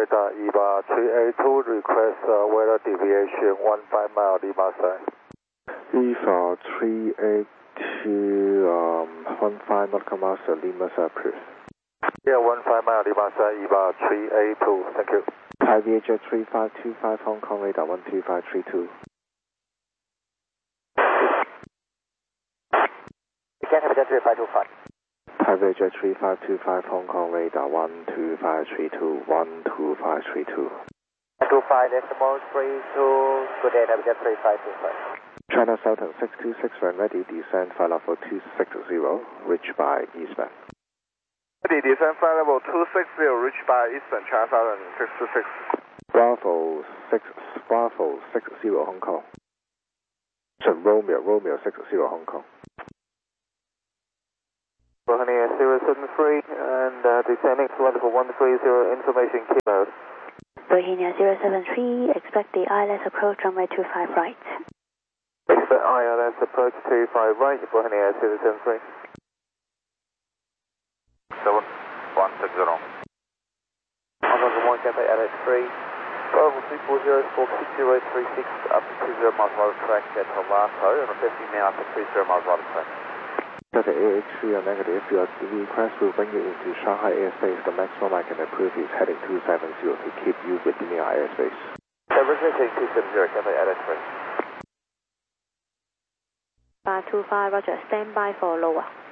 radar EVA 3A2 request weather deviation 15 mile Lima side. EVA 3A2 15 Nautical Master Lima side approved. Yeah, 15 mile Lima side EVA 3A2, thank you. Thai VHF 3525 Hong Kong radar 12532. Again, have a 3525. Thai VHF 3525 Hong Kong radar 12532 12532. 25 decimal 32, good day, have a 3525. China Southern 626 when ready, descend flight level 260, reach by eastbound. Ready, descend flight level 260, reach by eastbound, China Southern 626. Bravo 60 Hong Kong. So Romeo 60 Hong Kong. Bohemia 073 and descending to level 130, information kilo. Bohemia 073, expect the ILS approach runway 25 right. Expect ILS approach 25 right, Bohemia 073. 7160. Hong Kong 1, Cafe LS3. Bravo 340, squawk 6036 up to 20 miles water track at Halato, and 50 now up to 30 miles water track. Delta AH3 are negative. Your request will bring you into Shanghai airspace. The maximum I can approve is heading 270 to keep you within the airspace. Representing 270, Cafe LS3. 525, roger, stand by for lower.